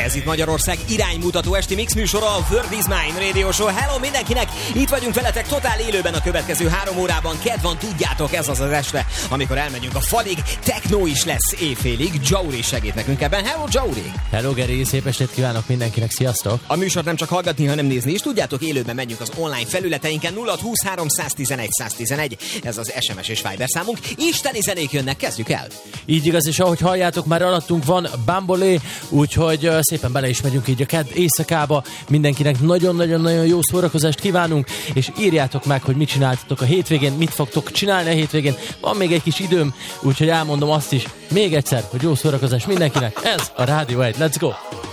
Ez itt Magyarország iránymutató esti mix műsora, a World is Mine Radio Show. Hello mindenkinek! Itt vagyunk veletek totál élőben a következő 3 órában. Kedv van, tudjátok, ez az az este, amikor elmegyünk a falig. Techno is lesz éjfélig. Jauri segít nekünk ebben. Hello, Jauri! Hello, Geri! Szép estét kívánok mindenkinek. Sziasztok! A műsort nem csak hallgatni, hanem nézni is. Tudjátok, élőben megyünk az online felületeinken. 0623 111 111. Ez az SMS és Viber számunk. Isteni zenék jönnek, kezdjük el! Így igaz, és ahogy halljátok, már alattunk van Bambolé, úgyhogy szépen bele is megyünk így a kedd éjszakába. Mindenkinek nagyon-nagyon-nagyon jó szórakozást kívánunk, és írjátok meg, hogy mit csináltatok a hétvégén, mit fogtok csinálni a hétvégén. Van még egy kis időm, úgyhogy elmondom azt is még egyszer, hogy jó szórakozást mindenkinek. Ez a Rádió 1. Let's go!